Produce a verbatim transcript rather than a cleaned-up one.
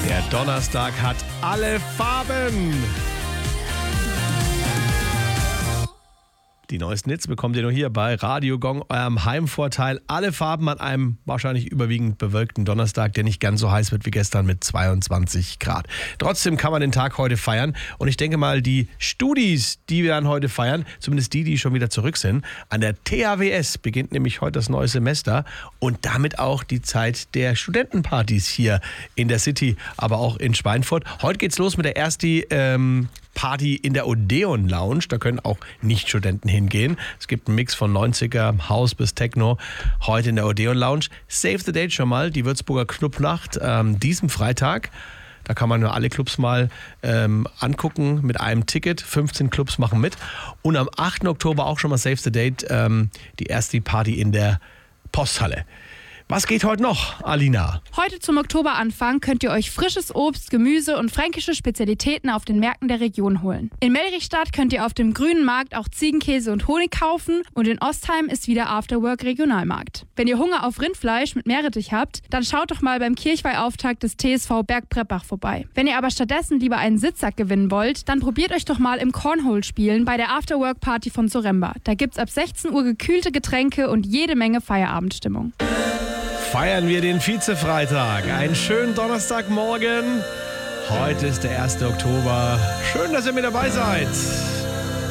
Der Donnerstag hat alle Farben. Die neuesten Hits bekommt ihr nur hier bei Radio Gong, eurem Heimvorteil. Alle Farben an einem wahrscheinlich überwiegend bewölkten Donnerstag, der nicht ganz so heiß wird wie gestern mit zweiundzwanzig Grad. Trotzdem kann man den Tag heute feiern. Und ich denke mal, die Studis, die wir dann heute feiern, zumindest die, die schon wieder zurück sind, an der T H W S beginnt nämlich heute das neue Semester und damit auch die Zeit der Studentenpartys hier in der City, aber auch in Schweinfurt. Heute geht's los mit der ersten ähm, Party in der Odeon Lounge. Da können auch Nicht-Studenten hingehen. Es gibt einen Mix von neunziger, House bis Techno. Heute in der Odeon Lounge. Save the date schon mal, die Würzburger Clubnacht ähm, diesen Freitag. Da kann man nur alle Clubs mal ähm, angucken mit einem Ticket. fünfzehn Clubs machen mit. Und am achten Oktober auch schon mal Save the date, ähm, die erste Party in der Posthalle. Was geht heute noch, Alina? Heute zum Oktoberanfang könnt ihr euch frisches Obst, Gemüse und fränkische Spezialitäten auf den Märkten der Region holen. In Melrichstadt könnt ihr auf dem Grünen Markt auch Ziegenkäse und Honig kaufen und in Ostheim ist wieder Afterwork Regionalmarkt. Wenn ihr Hunger auf Rindfleisch mit Meerrettich habt, dann schaut doch mal beim Kirchweihauftakt des T S V Bergpreppach vorbei. Wenn ihr aber stattdessen lieber einen Sitzsack gewinnen wollt, dann probiert euch doch mal im Cornhole-Spielen bei der Afterwork-Party von Soremba. Da gibt's ab sechzehn Uhr gekühlte Getränke und jede Menge Feierabendstimmung. Feiern wir den Vize-Freitag. Einen schönen Donnerstagmorgen. Heute ist der erste Oktober. Schön, dass ihr mit dabei seid.